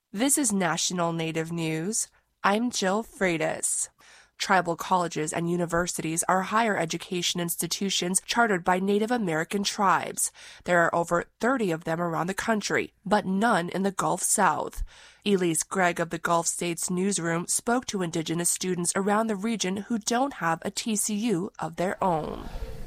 This is National Native News. I'm Jill Freitas. Tribal colleges and universities are higher education institutions chartered by Native American tribes. There are over 30 of them around the country, but none in the Gulf South. Elise Gregg of the Gulf States Newsroom spoke to Indigenous students around the region who don't have a TCU of their own.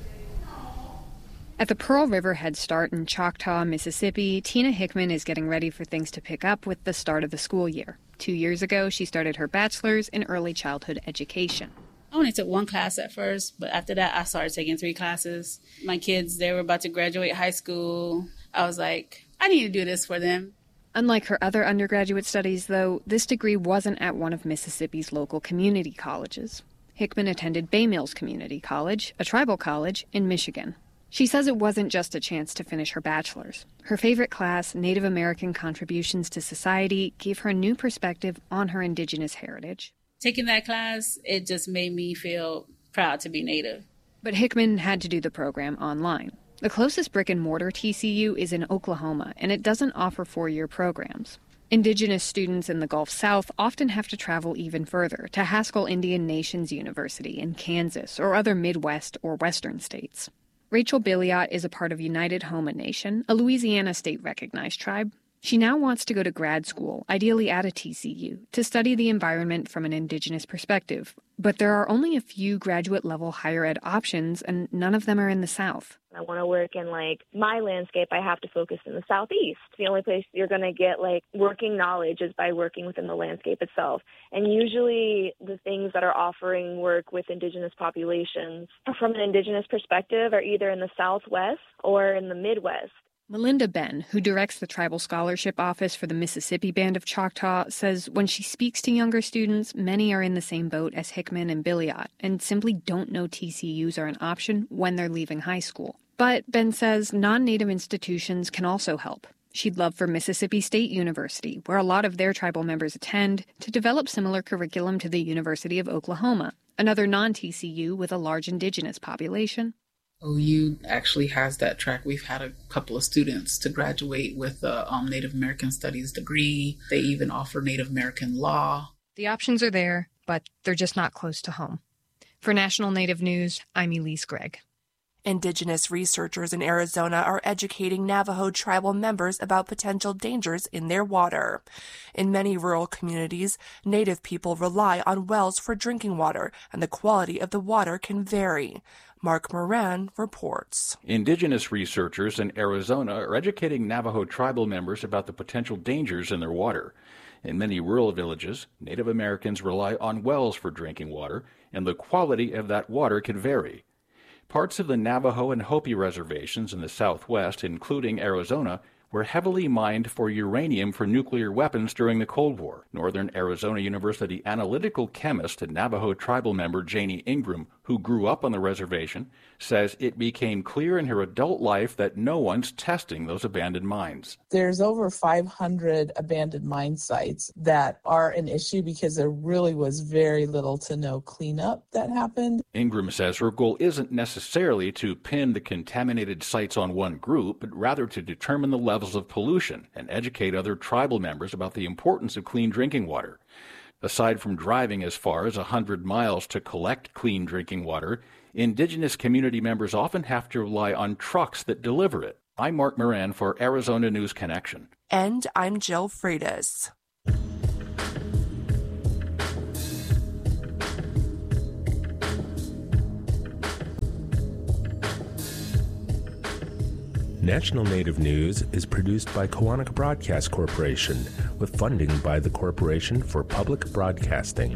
At the Pearl River Head Start in Choctaw, Mississippi, Tina Hickman is getting ready for things to pick up with the start of the school year. 2 years ago, she started her bachelor's in early childhood education. I only took one class at first, but after that, I started taking 3 classes. My kids, they were about to graduate high school. I was like, I need to do this for them. Unlike her other undergraduate studies, though, this degree wasn't at one of Mississippi's local community colleges. Hickman attended Bay Mills Community College, a tribal college in Michigan. She says it wasn't just a chance to finish her bachelor's. Her favorite class, Native American Contributions to Society, gave her a new perspective on her Indigenous heritage. Taking that class, it just made me feel proud to be Native. But Hickman had to do the program online. The closest brick-and-mortar TCU is in Oklahoma, and it doesn't offer 4-year programs. Indigenous students in the Gulf South often have to travel even further to Haskell Indian Nations University in Kansas or other Midwest or Western states. Rachel Billiot is a part of United Homa Nation, a Louisiana state-recognized tribe. She now wants to go to grad school, ideally at a TCU, to study the environment from an Indigenous perspective. But there are only a few graduate-level higher ed options, and none of them are in the South. I want to work in, my landscape. I have to focus in the Southeast. The only place you're going to get, working knowledge is by working within the landscape itself. And usually the things that are offering work with Indigenous populations from an Indigenous perspective are either in the Southwest or in the Midwest. Melinda Benn, who directs the Tribal Scholarship Office for the Mississippi Band of Choctaw, says when she speaks to younger students, many are in the same boat as Hickman and Billiot and simply don't know TCUs are an option when they're leaving high school. But Ben says non-Native institutions can also help. She'd love for Mississippi State University, where a lot of their tribal members attend, to develop similar curriculum to the University of Oklahoma, another non-TCU with a large Indigenous population. OU actually has that track. We've had a couple of students to graduate with a Native American Studies degree. They even offer Native American law. The options are there, but they're just not close to home. For National Native News, I'm Elise Gregg. Indigenous researchers in Arizona are educating Navajo tribal members about potential dangers in their water. In many rural communities, Native people rely on wells for drinking water, and the quality of the water can vary. Mark Moran reports. Indigenous researchers in Arizona are educating Navajo tribal members about the potential dangers in their water. In many rural villages, Native Americans rely on wells for drinking water, and the quality of that water can vary. Parts of the Navajo and Hopi reservations in the Southwest, including Arizona, were heavily mined for uranium for nuclear weapons during the Cold War. Northern Arizona University analytical chemist and Navajo tribal member Janie Ingram, who grew up on the reservation, says it became clear in her adult life that no one's testing those abandoned mines. There's over 500 abandoned mine sites that are an issue because there really was very little to no cleanup that happened. Ingram says her goal isn't necessarily to pin the contaminated sites on one group, but rather to determine the levels of pollution and educate other tribal members about the importance of clean drinking water. Aside from driving as far as 100 miles to collect clean drinking water, Indigenous community members often have to rely on trucks that deliver it. I'm Mark Moran for Arizona News Connection. And I'm Jill Freitas. National Native News is produced by Koahnic Broadcast Corporation with funding by the Corporation for Public Broadcasting.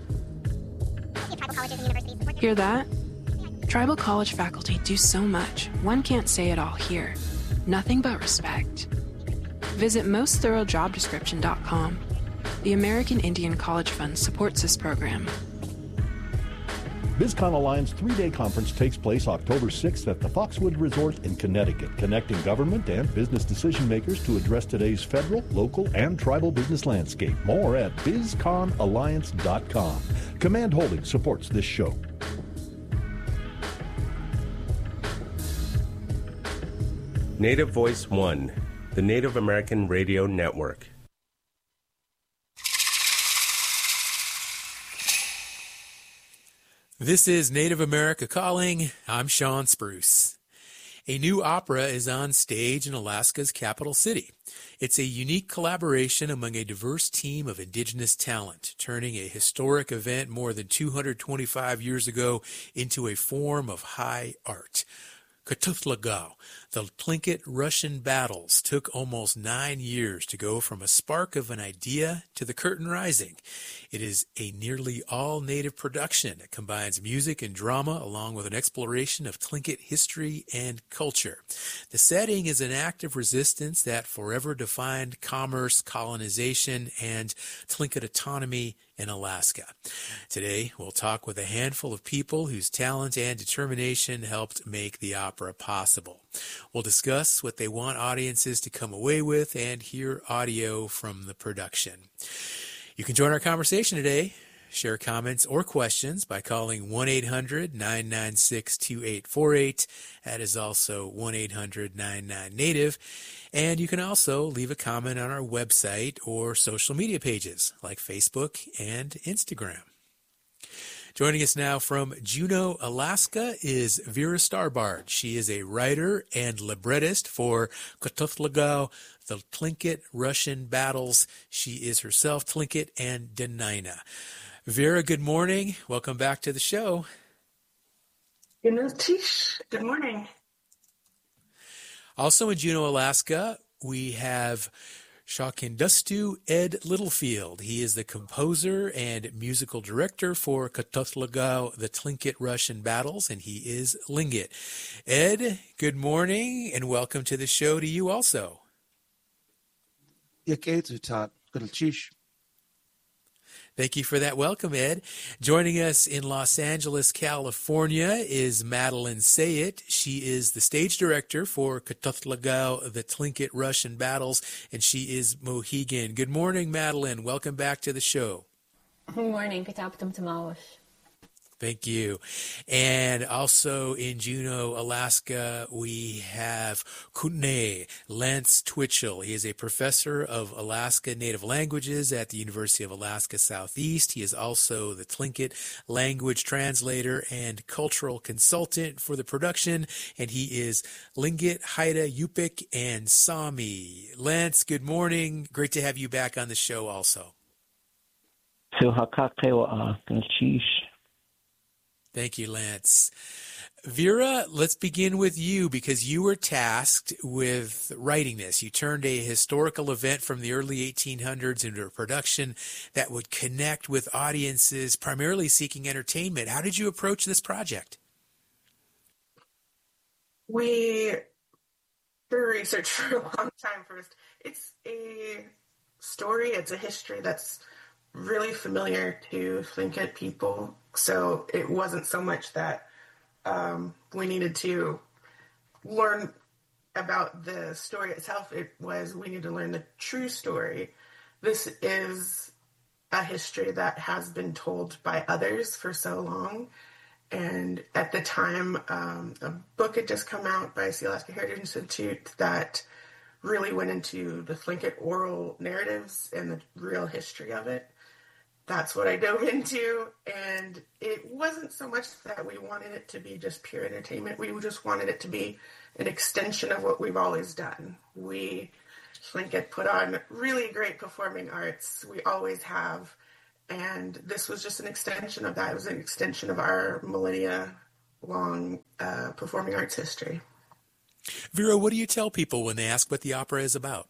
Hear that? Tribal college faculty do so much, one can't say it all here. Nothing but respect. Visit mostthoroughdescription.com. The American Indian College Fund supports this program. BizCon Alliance 3-day conference takes place October 6th at the Foxwood Resort in Connecticut, connecting government and business decision makers to address today's federal, local, and tribal business landscape. More at bizconalliance.com. Command Holdings supports this show. Native Voice One, the Native American Radio Network. This is Native America Calling. I'm Sean Spruce. A new opera is on stage in Alaska's capital city. It's a unique collaboration among a diverse team of indigenous talent, turning a historic event more than 225 years ago into a form of high art. Ktuthlegau, the Tlingit Russian battles, took almost 9 years to go from a spark of an idea to the curtain rising. It is a nearly all-native production that combines music and drama along with an exploration of Tlingit history and culture. The setting is an act of resistance that forever defined commerce, colonization, and Tlingit autonomy in Alaska. Today, we'll talk with a handful of people whose talent and determination helped make the opera possible. We'll discuss what they want audiences to come away with and hear audio from the production. You can join our conversation today. Share comments or questions by calling 1-800-996-2848. That is also 1-800-99-NATIVE. And you can also leave a comment on our website or social media pages like Facebook and Instagram. Joining us now from Juneau, Alaska is Vera Starbard. She is a writer and librettist for Ktuthlegau, the Tlingit Russian battles. She is herself Tlingit and Dena'ina. Vera, good morning. Welcome back to the show. Good morning. Also in Juneau, Alaska, we have Shawkindustu Ed Littlefield. He is the composer and musical director for Ktuthlegau, the Tlingit Russian battles, and he is Tlingit. Ed, good morning, and welcome to the show to you also. Thank you for that welcome, Ed. Joining us in Los Angeles, California is Madeline Sayet. She is the stage director for Ktuthlegau, the Tlingit Russian battles, and she is Mohegan. Good morning, Madeline. Welcome back to the show. Good morning. Thank you. And also in Juneau, Alaska, we have Kootenai Lance Twitchell. He is a professor of Alaska Native Languages at the University of Alaska Southeast. He is also the Tlingit language translator and cultural consultant for the production, and he is Tlingit, Haida, Yupik, and Sami. Lance, good morning. Great to have you back on the show also. Thank you, Lance. Vera, let's begin with you because you were tasked with writing this. You turned a historical event from the early 1800s into a production that would connect with audiences primarily seeking entertainment. How did you approach this project? We did research for a long time first. It's a story, it's a history that's really familiar to Tlingit people. So it wasn't so much that we needed to learn about the story itself. It was we need to learn the true story. This is a history that has been told by others for so long. And at the time, a book had just come out by the Alaska Heritage Institute that really went into the Tlingit oral narratives and the real history of it. That's what I dove into, and it wasn't so much that we wanted it to be just pure entertainment. We just wanted it to be an extension of what we've always done. We, Tlingit, put on really great performing arts. We always have, and this was just an extension of that. It was an extension of our millennia-long performing arts history. Vera, what do you tell people when they ask what the opera is about?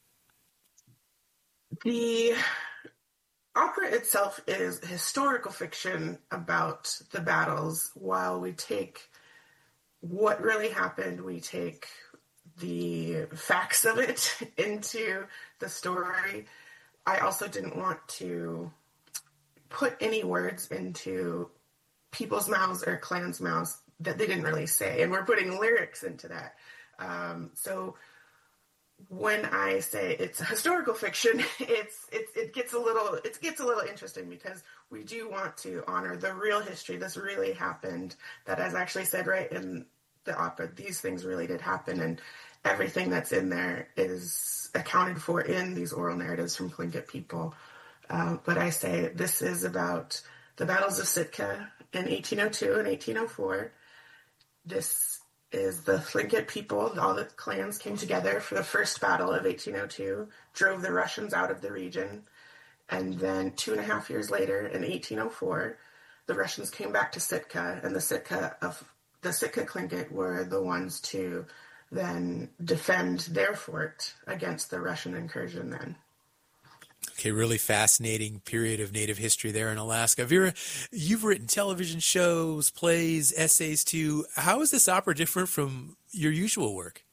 The opera itself is historical fiction about the battles. While we take what really happened, we take the facts of it into the story. I also didn't want to put any words into people's mouths or clans' mouths that they didn't really say, and we're putting lyrics into that. So when I say it's a historical fiction, it gets a little interesting because we do want to honor the real history. This really happened. That, as actually said right in the opera, these things really did happen, and everything that's in there is accounted for in these oral narratives from Tlingit people. But I say this is about the battles of Sitka in 1802 and 1804. This is the Tlingit people. All the clans came together for the first battle of 1802, drove the Russians out of the region. And then 2.5 years later, in 1804, the Russians came back to Sitka, and the Sitka Tlingit were the ones to then defend their fort against the Russian incursion then. Okay, really fascinating period of Native history there in Alaska. Vera, you've written television shows, plays, essays too. How is this opera different from your usual work?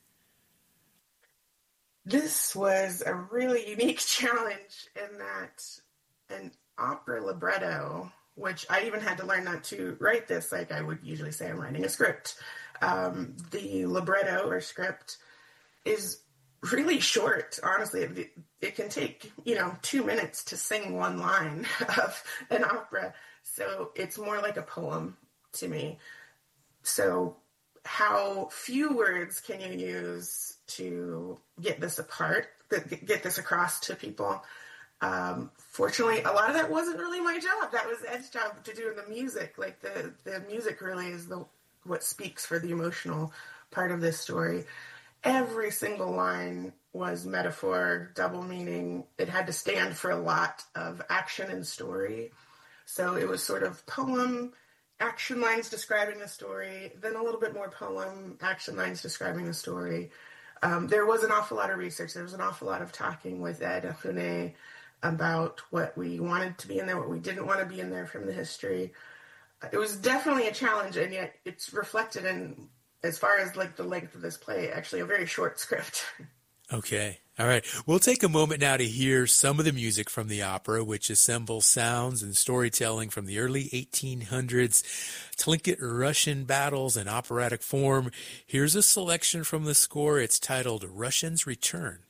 This was a really unique challenge in that an opera libretto, which I even had to learn not to write this like I would usually say I'm writing a script. The libretto or script is really short, honestly. It can take, 2 minutes to sing one line of an opera. So it's more like a poem to me. So how few words can you use to get this across to people? Fortunately, a lot of that wasn't really my job. That was Ed's job to do the music. Like the music really is what speaks for the emotional part of this story. Every single line was metaphor, double meaning. It had to stand for a lot of action and story. So it was sort of poem, action lines describing the story, then a little bit more poem, action lines describing the story. There was an awful lot of research. There was an awful lot of talking with Ed Afune about what we wanted to be in there, what we didn't want to be in there from the history. It was definitely a challenge, and yet it's reflected in, as far as like the length of this play, actually a very short script. Okay. All right. We'll take a moment now to hear some of the music from the opera, which assembles sounds and storytelling from the early 1800s, Tlingit Russian battles in operatic form. Here's a selection from the score. It's titled Russians Return.